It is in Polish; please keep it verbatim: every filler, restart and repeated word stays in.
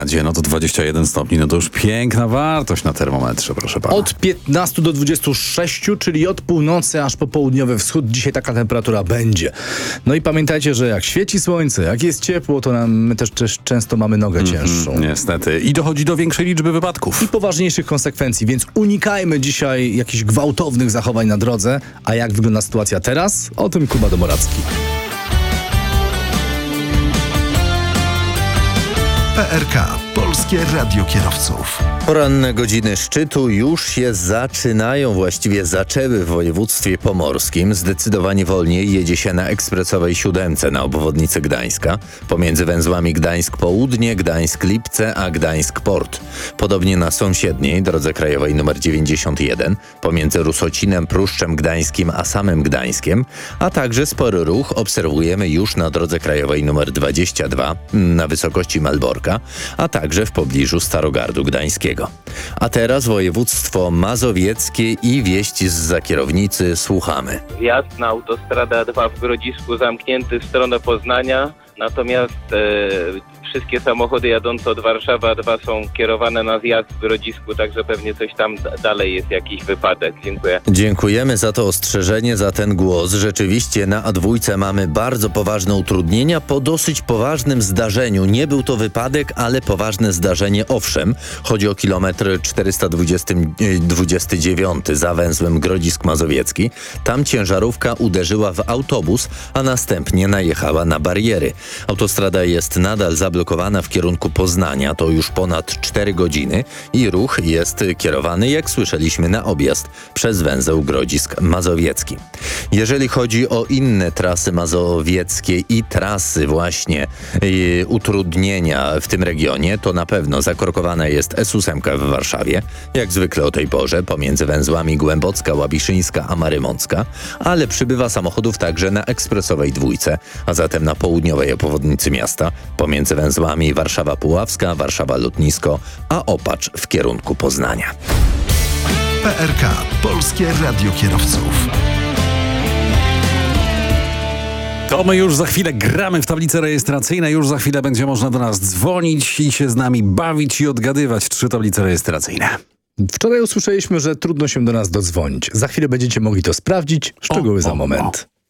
No to dwadzieścia jeden stopni, no to już piękna wartość na termometrze, proszę pana. Od piętnastu do dwudziestu sześciu, czyli od północy aż po południowy wschód. Dzisiaj taka temperatura będzie. No i pamiętajcie, że jak świeci słońce, jak jest ciepło, to nam, my też, też często mamy nogę cięższą. Mm, niestety. I dochodzi do większej liczby wypadków. I poważniejszych konsekwencji, więc unikajmy dzisiaj jakichś gwałtownych zachowań na drodze. A jak wygląda sytuacja teraz? O tym Kuba Domoracki. P R K. Polskie Radio Kierowców. Poranne godziny szczytu już się zaczynają, właściwie zaczęły w województwie pomorskim. Zdecydowanie wolniej jedzie się na ekspresowej siódemce na obwodnicy Gdańska, pomiędzy węzłami Gdańsk Południe, Gdańsk Lipce, a Gdańsk Port. Podobnie na sąsiedniej, drodze krajowej nr dziewięćdziesiąt jeden, pomiędzy Rusocinem, Pruszczem Gdańskim, a samym Gdańskiem, a także spory ruch obserwujemy już na drodze krajowej nr dwadzieścia dwa na wysokości Malborka, a także w pobliżu Starogardu Gdańskiego. A teraz województwo mazowieckie i wieści zza kierownicy. Słuchamy. Wjazd na autostradę A dwa w Grodzisku zamknięty w stronę Poznania, natomiast e, wszystkie samochody jadące od Warszawy A dwa są kierowane na zjazd w Grodzisku, także pewnie coś tam d- dalej jest jakiś wypadek. Dziękuję. Dziękujemy za to ostrzeżenie, za ten głos. Rzeczywiście na A dwa mamy bardzo poważne utrudnienia po dosyć poważnym zdarzeniu. Nie był to wypadek, ale poważne zdarzenie owszem. Chodzi o kilometr czterysta dwadzieścia dziewięć za węzłem Grodzisk Mazowiecki. Tam ciężarówka uderzyła w autobus, a następnie najechała na bariery. Autostrada jest nadal zablokowana w kierunku Poznania, to już ponad cztery godziny i ruch jest kierowany, jak słyszeliśmy, na objazd przez węzeł Grodzisk Mazowiecki. Jeżeli chodzi o inne trasy mazowieckie i trasy właśnie yy, utrudnienia w tym regionie, to na pewno zakorkowana jest S osiem w Warszawie, jak zwykle o tej porze, pomiędzy węzłami Głębocka, Łabiszyńska a Marymącka, ale przybywa samochodów także na ekspresowej dwójce, a zatem na południowej obwodnicy miasta, pomiędzy węzłami Warszawa Puławska, Warszawa Lotnisko, a Opacz w kierunku Poznania. P R K. Polskie Radio Kierowców. To my już za chwilę gramy w tablice rejestracyjne, już za chwilę będzie można do nas dzwonić i się z nami bawić i odgadywać trzy tablice rejestracyjne. Wczoraj usłyszeliśmy, że trudno się do nas dodzwonić. Za chwilę będziecie mogli to sprawdzić. Szczegóły O, za o, moment.